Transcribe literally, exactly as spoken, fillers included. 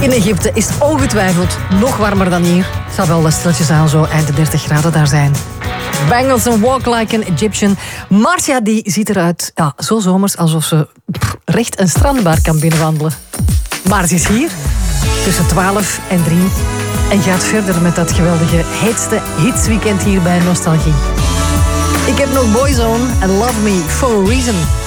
In Egypte is het ongetwijfeld nog warmer dan hier. Het zal wel stilletjes aan zo eind de dertig graden daar zijn. Bangles en Walk Like an Egyptian. Marcia die ziet eruit ja, zo zomers alsof ze pff, recht een strandbar kan binnenwandelen. Maar ze is hier tussen twaalf en drie en gaat verder met dat geweldige heetste hitsweekend hier bij Nostalgie. Ik heb nog Boyzone en Love Me For A Reason.